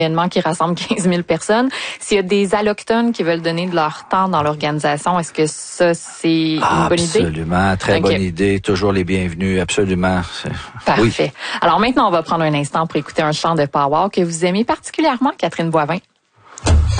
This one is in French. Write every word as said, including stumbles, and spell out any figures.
événement qui rassemble quinze mille personnes. S'il y a des allochtones qui veulent donner de leur temps dans l'organisation, est-ce que ça, c'est une bonne idée? Absolument, très okay. bonne idée. Toujours les bienvenus, absolument. Parfait. Oui. Alors maintenant, on va prendre un instant pour écouter un chant de pow-wow que vous aimez particulièrement, Catherine Boivin.